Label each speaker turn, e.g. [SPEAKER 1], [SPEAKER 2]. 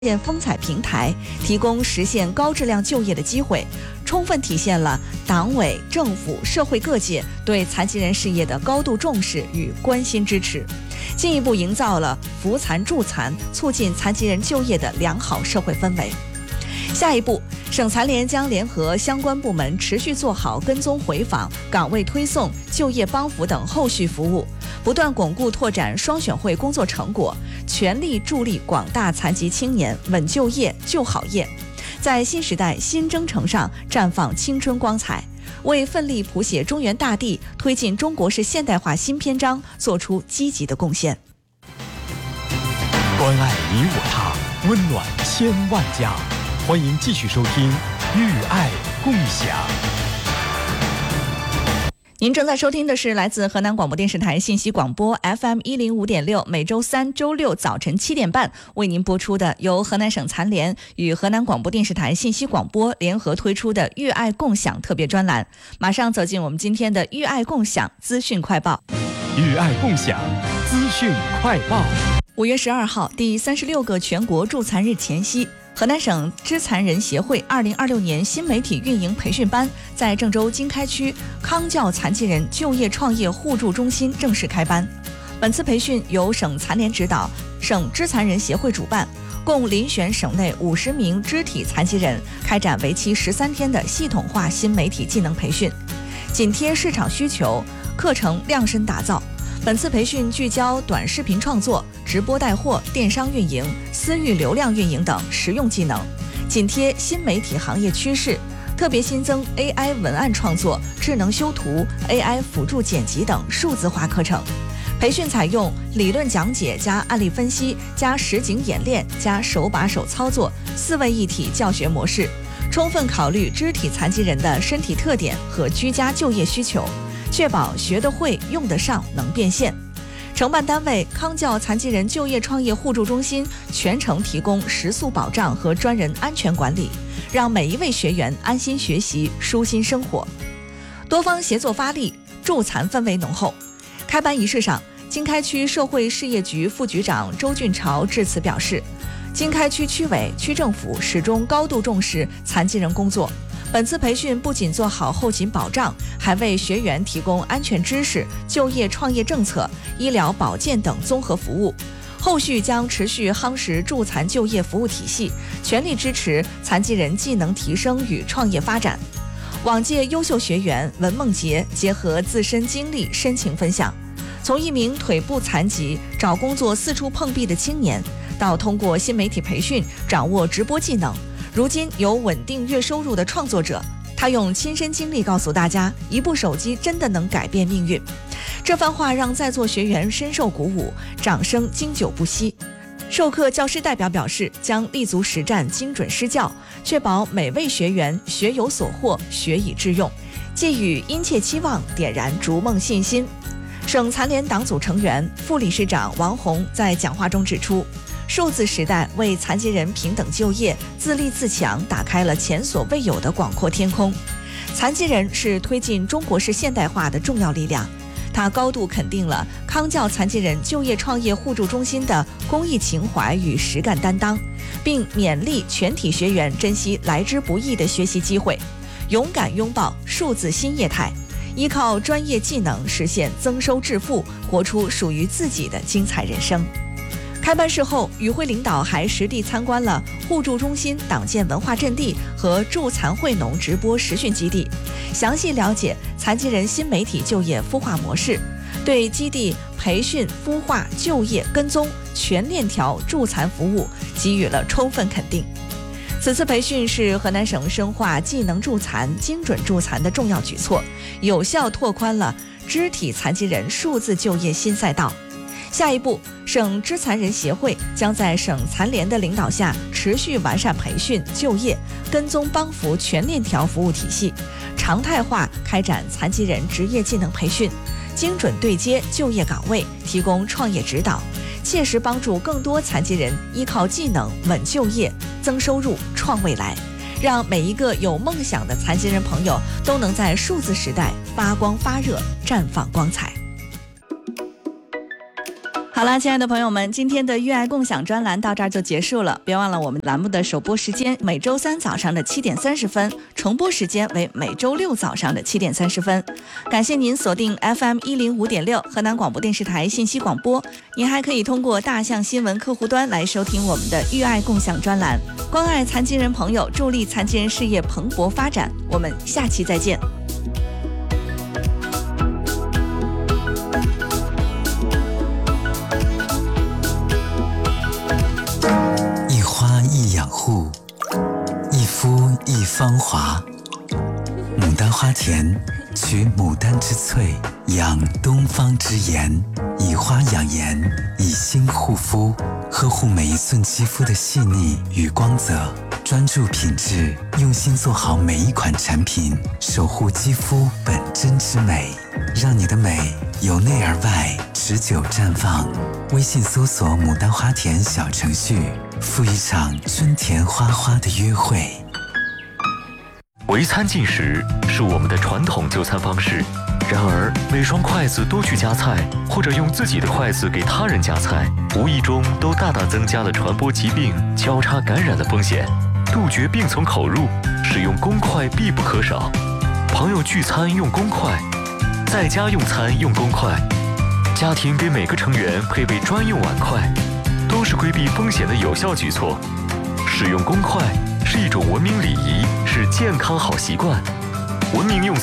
[SPEAKER 1] 业风采平台，提供实现高质量就业的机会，充分体现了党委、政府、社会各界对残疾人事业的高度重视与关心支持，进一步营造了扶残助残、促进残疾人就业的良好社会氛围。下一步，省残联将联合相关部门持续做好跟踪回访、岗位推送、就业帮扶等后续服务，不断巩固拓展双选会工作成果，全力助力广大残疾青年稳就业、就好业，在新时代新征程上绽放青春光彩，为奋力谱写中原大地、推进中国式现代化新篇章做出积极的贡献。
[SPEAKER 2] 关爱你我他，温暖千万家。欢迎继续收听《寓爱共享》。
[SPEAKER 1] 您正在收听的是来自河南广播电视台信息广播 FM105.6，每周三、周六早晨7点半为您播出的由河南省残联与河南广播电视台信息广播联合推出的《寓爱共享》特别专栏。马上走进我们今天的《寓爱共享》资讯快报。
[SPEAKER 2] 寓爱共享资讯快报。
[SPEAKER 1] 5月12号，第36个全国助残日前夕，河南省知残人协会2026年新媒体运营培训班在郑州经开区康教残疾人就业创业互助中心正式开班。本次培训由省残联指导，省知残人协会主办，共遴选省内50名肢体残疾人，开展为期13天的系统化新媒体技能培训，紧贴市场需求，课程量身打造。本次培训聚焦短视频创作、直播带货、电商运营、私域流量运营等实用技能，紧贴新媒体行业趋势，特别新增 AI 文案创作、智能修图、AI 辅助剪辑等数字化课程。培训采用理论讲解加案例分析加实景演练加手把手操作4位一体教学模式，充分考虑肢体残疾人的身体特点和居家就业需求，确保学得会、用得上、能变现。承办单位康教残疾人就业创业互助中心全程提供食宿保障和专人安全管理，让每一位学员安心学习、舒心生活。多方协作发力，助残氛围浓厚。开班仪式上，经开区社会事业局副局长周俊朝致辞表示，经开区区委、区政府始终高度重视残疾人工作。本次培训不仅做好后勤保障，还为学员提供安全知识、就业创业政策、医疗保健等综合服务。后续将持续夯实助残就业服务体系，全力支持残疾人技能提升与创业发展。往届优秀学员文梦洁结合自身经历深情分享，从一名腿部残疾找工作四处碰壁的青年，到通过新媒体培训掌握直播技能，如今有稳定月收入的创作者。他用亲身经历告诉大家，一部手机真的能改变命运。这番话让在座学员深受鼓舞，掌声经久不息。授课教师代表表示，将立足实战，精准施教，确保每位学员学有所获，学以致用，寄予殷切期望，点燃逐梦信心。省残联党组成员、副理事长王红在讲话中指出，数字时代为残疾人平等就业、自立自强打开了前所未有的广阔天空。残疾人是推进中国式现代化的重要力量。他高度肯定了康教残疾人就业创业互助中心的公益情怀与实干担当，并勉励全体学员珍惜来之不易的学习机会，勇敢拥抱数字新业态，依靠专业技能实现增收致富，活出属于自己的精彩人生。开班式后，与会领导还实地参观了互助中心党建文化阵地和助残惠农直播实训基地，详细了解残疾人新媒体就业孵化模式，对基地培训、孵化、就业跟踪全链条助残服务给予了充分肯定。此次培训是河南省深化技能助残、精准助残的重要举措，有效拓宽了肢体残疾人数字就业新赛道。下一步，省知残人协会将在省残联的领导下，持续完善培训、就业、跟踪帮扶全链条服务体系，常态化开展残疾人职业技能培训，精准对接就业岗位，提供创业指导，切实帮助更多残疾人依靠技能稳就业、增收入、创未来，让每一个有梦想的残疾人朋友都能在数字时代发光发热，绽放光彩。 好了，亲爱的朋友们，今天的育爱共享专栏到这儿就结束了。别忘了我们栏目的首播时间每周三早上的7点30分，重播时间为每周六早上的7点30分。感谢您锁定 FM105.6 河南广播电视台信息广播。您还可以通过大象新闻客户端来收听我们的育爱共享专栏，关爱残疾人朋友，助力残疾人事业蓬勃发展。我们下期再见。
[SPEAKER 3] 一养护，一肤一芳华。牡丹花田，取牡丹之萃，养东方之颜。以花养颜，以心护肤，呵护每一寸肌肤的细腻与光泽，专注品质，用心做好每一款产品，守护肌肤本真之美，让你的美由内而外持久绽放。微信搜索牡丹花田小程序，赴一场春田花花的约会。
[SPEAKER 4] 围餐进食是我们的传统就餐方式，然而每双筷子都去夹菜，或者用自己的筷子给他人夹菜，无意中都大大增加了传播疾病、交叉感染的风险。杜绝病从口入，使用公筷必不可少。朋友聚餐用公筷，在家用餐用公筷，家庭给每个成员配备专用碗筷，都是规避风险的有效举措。使用公筷是一种文明礼仪，是健康好习惯。文明用餐